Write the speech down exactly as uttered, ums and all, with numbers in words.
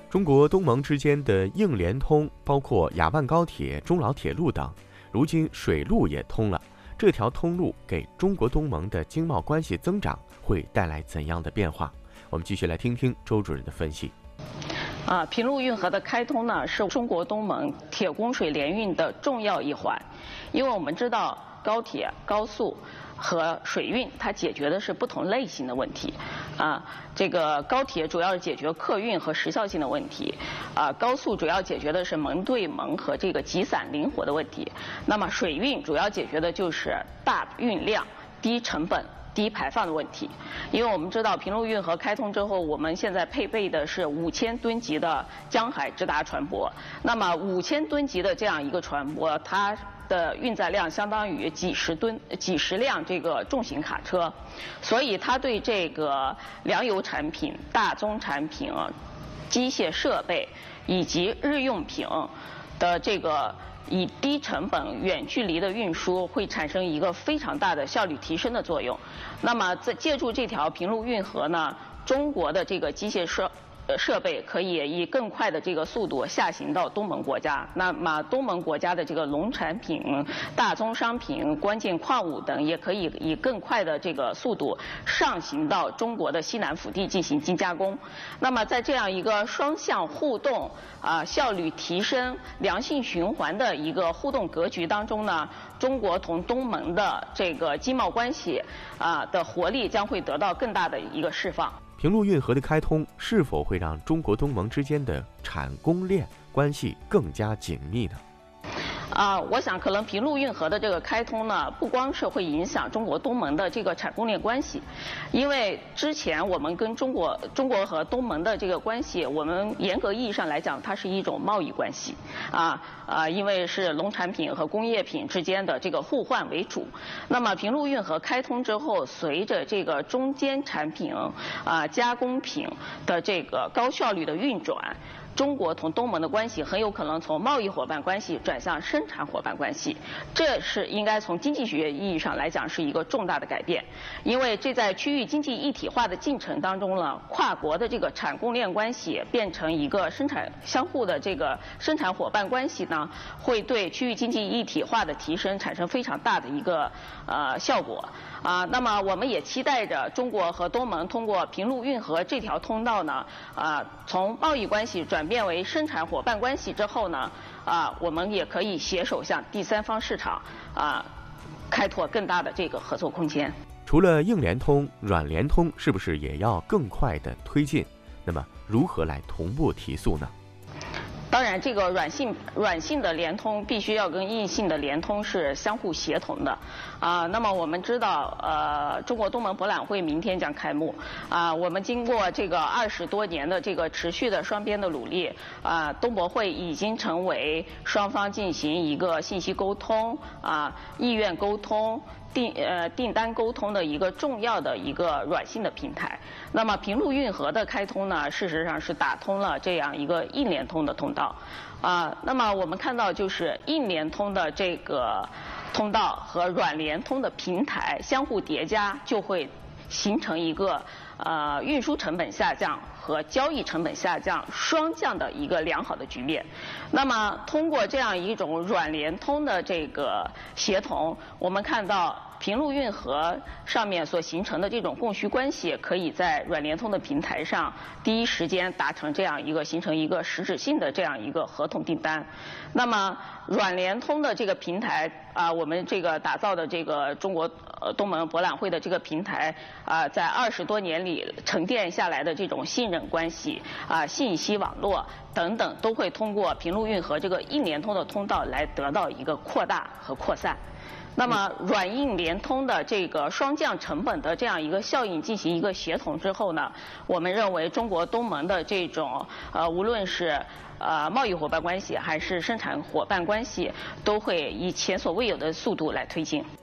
中国东盟之间的硬联通，包括雅万高铁、中老铁路等，如今水路也通了。这条通路给中国东盟的经贸关系增长会带来怎样的变化？我们继续来听听周主任的分析。 啊，平陆运河的开通呢，是中国东盟铁供水联运的重要一环，因为我们知道高铁、高速和水运，它解决的是不同类型的问题。啊，这个高铁主要是解决客运和时效性的问题，啊，高速主要解决的是门对门和这个集散灵活的问题。那么水运主要解决的就是大运量、低成本、低排放的问题。因为我们知道平陆运河开通之后，我们现在配备的是五千吨级的江海直达船舶。那么五千吨级的这样一个船舶，它的运载量相当于几十吨、几十辆这个重型卡车，所以它对这个粮油产品、大宗产品、机械设备以及日用品的这个以低成本、远距离的运输会产生一个非常大的效率提升的作用。那么，在借助这条平陆运河呢，中国的这个机械设设备可以以更快的这个速度下行到东盟国家，那么东盟国家的这个农产品、大宗商品、关键矿物等也可以以更快的这个速度上行到中国的西南腹地进行精加工。那么在这样一个双向互动、啊效率提升、良性循环的一个互动格局当中呢，中国同东盟的这个经贸关系啊的活力将会得到更大的一个释放。 平陆运河的开通是否会让中国东盟之间的产供链关系更加紧密呢？ 啊，我想可能平陆运河的这个开通呢，不光是会影响中国东盟的这个产供链关系，因为之前我们跟中国、中国和东盟的这个关系，我们严格意义上来讲，它是一种贸易关系，啊啊，因为是农产品和工业品之间的这个互换为主。那么平陆运河开通之后，随着这个中间产品啊加工品的这个高效率的运转，中国同东盟的关系很有可能从贸易伙伴关系转向生产伙伴关系，这是应该从经济学意义上来讲是一个重大的改变，因为这在区域经济一体化的进程当中呢，跨国的这个产供链关系变成一个生产相互的这个生产伙伴关系呢，会对区域经济一体化的提升产生非常大的一个呃效果啊。那么我们也期待着中国和东盟通过平陆运河这条通道呢，啊，从贸易关系转变为生产伙伴关系之后呢，啊，我们也可以携手向第三方市场啊开拓更大的这个合作空间。 除了硬联通，软联通是不是也要更快的推进？那么如何来同步提速呢？ 当然，这个软性软性的联通必须要跟硬性的联通是相互协同的，啊，那么我们知道，呃，中国东盟博览会明天将开幕，啊，我们经过这个二十多年的这个持续的双边的努力，啊，东博会已经成为双方进行一个信息沟通、啊，意愿沟通。订呃订单沟通的一个重要的一个软性的平台。那么平陆运河的开通呢，事实上是打通了这样一个硬联通的通道，啊，那么我们看到就是硬联通的这个通道和软联通的平台相互叠加，就会形成一个呃运输成本下降和交易成本下降双降的一个良好的局面。那么通过这样一种软联通的这个协同，我们看到平陆运河上面所形成的这种供需关系，可以在软联通的平台上第一时间达成这样一个形成一个实质性的这样一个合同订单。那么软联通的这个平台啊，我们这个打造的这个中国呃东盟博览会的这个平台啊，在二十多年里沉淀下来的这种信任关系啊、信息网络等等，都会通过平陆运河这个硬联通的通道来得到一个扩大和扩散。那么软硬联通的这个双降成本的这样一个效应进行一个协同之后呢，我们认为中国东盟的这种呃无论是呃贸易伙伴关系还是生产伙伴关系，都会以前所未有的速度来推进。